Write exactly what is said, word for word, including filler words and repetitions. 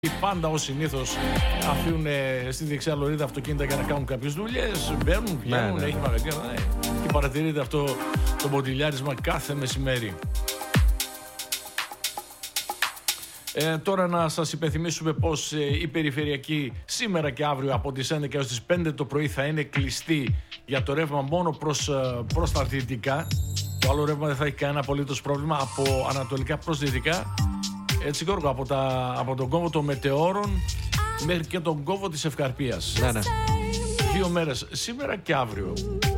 Πάντα ως συνήθως αφήνουν στη δεξιά λωρίδα αυτοκίνητα για να κάνουν κάποιες δουλειές. Μπαίνουν, βγαίνουν, ναι, ναι. έχει μαγαζιά. Ναι. Και παρατηρείται αυτό το μποτιλιάρισμα κάθε μεσημέρι. Ε, τώρα να σας υπενθυμίσουμε πως ε, η περιφερειακή σήμερα και αύριο από τις έντεκα έως τις πέντε το πρωί θα είναι κλειστή για το ρεύμα μόνο προς, ε, προς τα δυτικά. Το άλλο ρεύμα δεν θα έχει κανένα απολύτως πρόβλημα από ανατολικά προς δυτικά. Έτσι Γιώργο, από, τα, από τον κόμβο των Μετεώρων μέχρι και τον κόμβο της Ευκαρπίας. Ναι, ναι. Δύο μέρες, σήμερα και αύριο.